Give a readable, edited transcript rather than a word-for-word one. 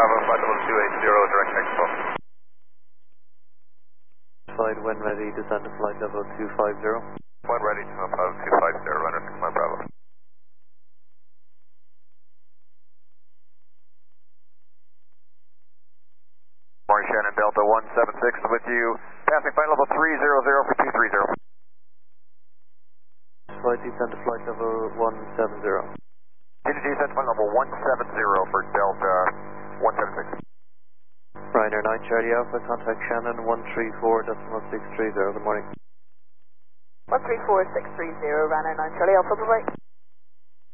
Bravo, flight level 280, direct expo. Flight when ready, descend to flight level 250. When ready, descend to flight level 250, runner 6 mile Bravo. Morning, Shannon, Delta 176 with you. Passing flight level 300 for 230. Flight descend to flight level 170. TTG descend to flight level 170 for Delta 176. Ryanair 9 Charlie Alpha, contact Shannon 134.630. Good morning. 134630, Ryanair 9 Charlie Alpha, bye-bye.